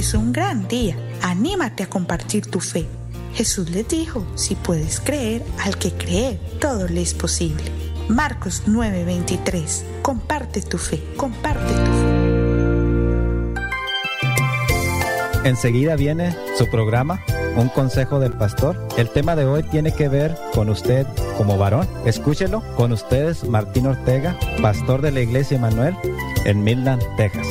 es un gran día. Anímate a compartir tu fe. Jesús les dijo, si puedes creer, al que cree, todo le es posible. Marcos 9:23. Comparte tu fe, comparte tu fe. Enseguida viene su programa, Un Consejo del Pastor. El tema de hoy tiene que ver con usted como varón. Escúchelo. Con ustedes, Martín Ortega, pastor de la Iglesia Emmanuel en Midland, Texas.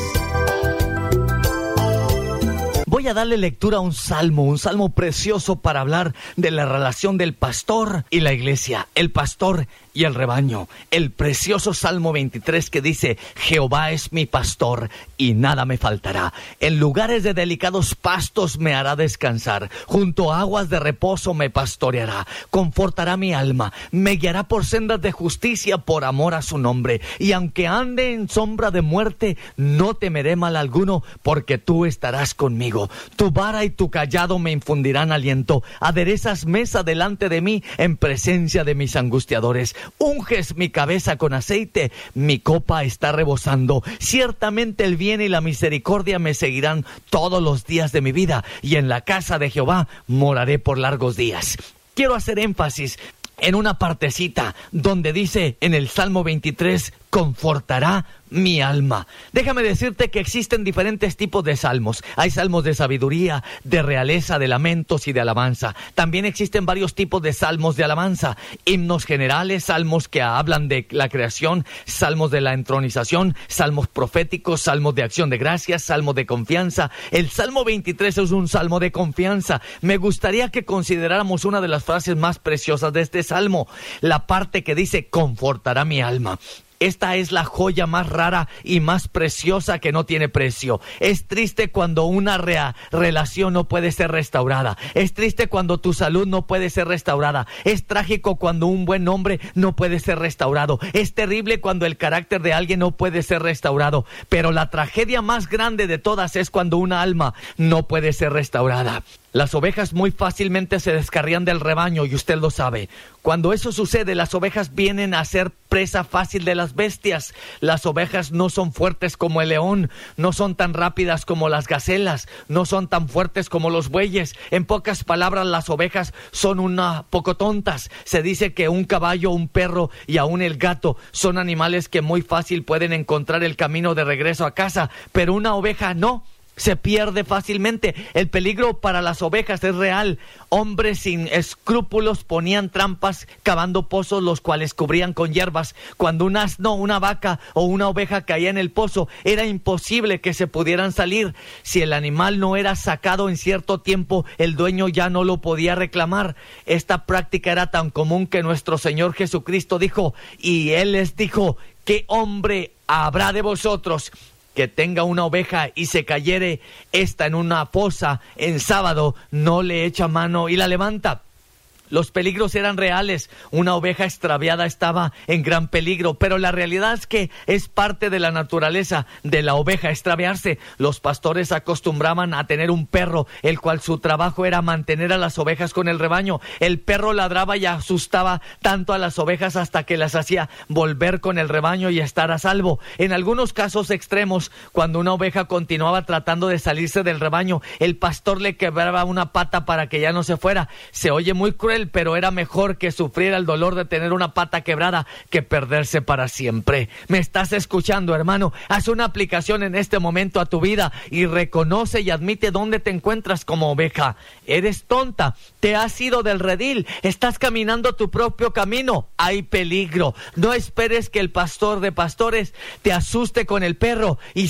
Voy a darle lectura a un salmo precioso para hablar de la relación del pastor y la iglesia, el pastor y el rebaño. El precioso Salmo 23 que dice: Jehová es mi pastor y nada me faltará. En lugares de delicados pastos me hará descansar. Junto a aguas de reposo me pastoreará. Confortará mi alma. Me guiará por sendas de justicia por amor a su nombre. Y aunque ande en sombra de muerte, no temeré mal alguno, porque tú estarás conmigo. Tu vara y tu cayado me infundirán aliento. Aderezas mesa delante de mí en presencia de mis angustiadores. Unges mi cabeza con aceite, mi copa está rebosando. Ciertamente el bien y la misericordia me seguirán todos los días de mi vida, y en la casa de Jehová moraré por largos días. Quiero hacer énfasis en una partecita donde dice en el Salmo 23, confortará mi alma. Déjame decirte que existen diferentes tipos de salmos. Hay salmos de sabiduría, de realeza, de lamentos y de alabanza. También existen varios tipos de salmos de alabanza. Himnos generales, salmos que hablan de la creación, salmos de la entronización, salmos proféticos, salmos de acción de gracias, salmos de confianza. El Salmo 23 es un salmo de confianza. Me gustaría que consideráramos una de las frases más preciosas de este salmo, la parte que dice, confortará mi alma. Esta es la joya más rara y más preciosa que no tiene precio. Es triste cuando una relación no puede ser restaurada. Es triste cuando tu salud no puede ser restaurada. Es trágico cuando un buen nombre no puede ser restaurado. Es terrible cuando el carácter de alguien no puede ser restaurado. Pero la tragedia más grande de todas es cuando una alma no puede ser restaurada. Las ovejas muy fácilmente se descarrían del rebaño y usted lo sabe. Cuando eso sucede, las ovejas vienen a ser presa fácil de las bestias. Las ovejas no son fuertes como el león, no son tan rápidas como las gacelas, no son tan fuertes como los bueyes. En pocas palabras, las ovejas son poco tontas. Se dice que un caballo, un perro y aún el gato son animales que muy fácil pueden encontrar el camino de regreso a casa, pero una oveja no. Se pierde fácilmente. El peligro para las ovejas es real. Hombres sin escrúpulos ponían trampas cavando pozos, los cuales cubrían con hierbas. Cuando un asno, una vaca o una oveja caía en el pozo, era imposible que se pudieran salir. Si el animal no era sacado en cierto tiempo, el dueño ya no lo podía reclamar. Esta práctica era tan común que nuestro Señor Jesucristo dijo, y Él les dijo, ¿qué hombre habrá de vosotros que tenga una oveja y se cayere esta en una fosa en sábado, no le echa mano y la levanta? Los peligros eran reales. Una oveja extraviada estaba en gran peligro, pero la realidad es que es parte de la naturaleza de la oveja extraviarse. Los pastores acostumbraban a tener un perro, el cual su trabajo era mantener a las ovejas con el rebaño. El perro ladraba y asustaba tanto a las ovejas hasta que las hacía volver con el rebaño y estar a salvo. En algunos casos extremos, cuando una oveja continuaba tratando de salirse del rebaño, el pastor le quebraba una pata para que ya no se fuera. Se oye muy cruel, pero era mejor que sufriera el dolor de tener una pata quebrada que perderse para siempre. ¿Me estás escuchando, hermano? Haz una aplicación en este momento a tu vida y reconoce y admite dónde te encuentras como oveja. Eres tonta, te has ido del redil, estás caminando tu propio camino. Hay peligro. No esperes que el pastor de pastores te asuste con el perro y